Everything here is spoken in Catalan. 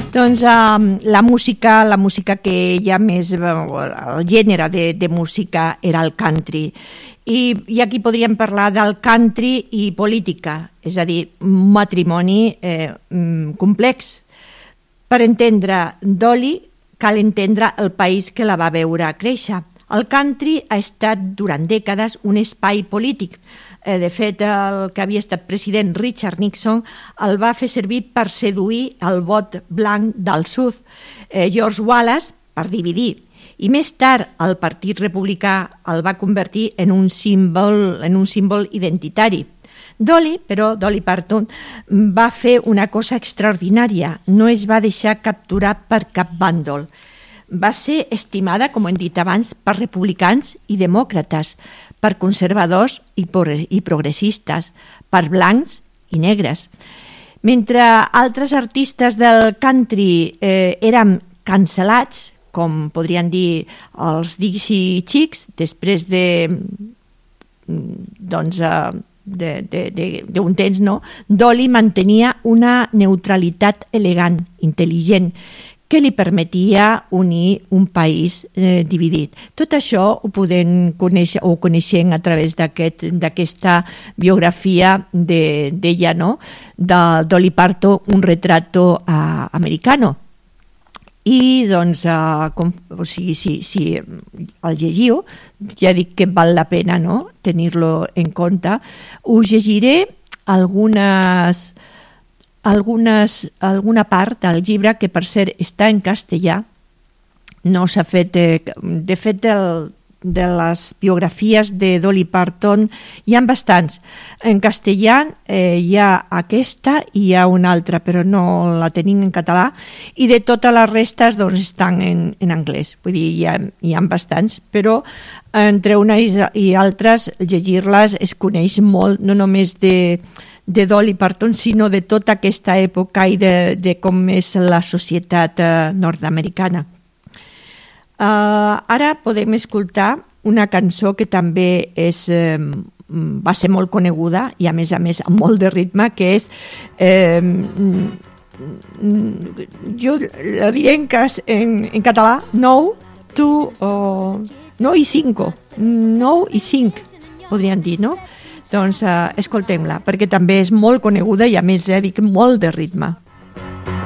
Doncs la música que hi ha més, el gènere de música era el country. I aquí podríem parlar del country i política, és a dir, un matrimoni complex. Per entendre Dolly cal entendre el país que la va veure créixer. El country ha estat durant dècades un espai polític. De fet, el que havia estat president Richard Nixon el va fer servir per seduir el vot blanc del sud. George Wallace per dividir. I més tard el Partit Republicà el va convertir en un símbol identitari. Dolly Parton, va fer una cosa extraordinària. No es va deixar capturar per cap bàndol. Va ser estimada, com hem dit abans, per republicans i demòcrates, per conservadors i progressistes, per blancs i negres. Mentre altres artistes del country eren cancel·lats, com podrien dir els Dixie Chicks, després d'un temps, no? Dolly mantenia una neutralitat elegant, intel·ligent, que li permetia unir un país dividit. Tot això ho podem conèixer o ho coneixem a través d'aquesta biografia d'ella, no? De Dolly Parton, un retrato americano. I doncs, si el llegiu, ja dic que val la pena, no?, tenir-lo en compte. Us llegiré alguna part del llibre que, per cert, està en castellà. No s'ha fet... De fet, de les biografies de Dolly Parton hi ha bastants. En castellà hi ha aquesta i hi ha una altra, però no la tenim en català, i de totes les restes doncs, estan en anglès. Vull dir, hi ha bastants, però entre unes i altres llegir-les es coneix molt, no només de Dolly Parton, sinó de tota aquesta època i de com és la societat nord-americana. Ara podem escoltar una cançó que també va ser molt coneguda i a més amb molt de ritme, que és jo la diré en català 9 i 5 podríem dir, no? Doncs escoltem-la, perquè també és molt coneguda i a més dic molt de ritme.